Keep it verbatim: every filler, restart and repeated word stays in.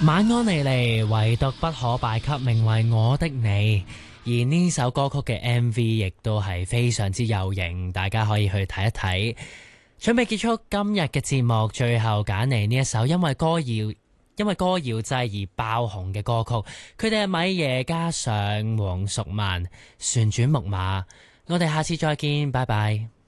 晚安莉莉，唯獨不可敗給名為我的你。而呢首歌曲嘅 M V 亦都係非常之有型，大家可以去睇一睇。準備結束今日嘅節目，最後揀嚟呢一首因為歌謠因為歌謠祭而爆紅嘅歌曲，佢哋係米爺加上黃淑蔓旋轉木馬。我哋下次再見，拜拜。